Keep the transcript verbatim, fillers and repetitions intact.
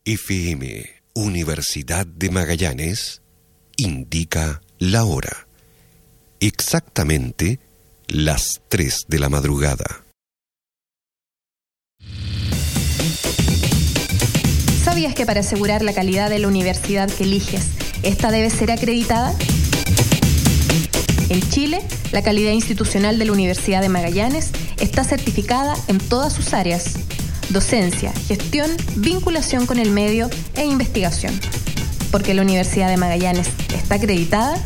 F M, Universidad de Magallanes, indica la hora. Exactamente las tres de la madrugada. ¿Sabías que para asegurar la calidad de la universidad que eliges, esta debe ser acreditada? En Chile, la calidad institucional de la Universidad de Magallanes está certificada en todas sus áreas: docencia, gestión, vinculación con el medio e investigación. Porque la Universidad de Magallanes está acreditada,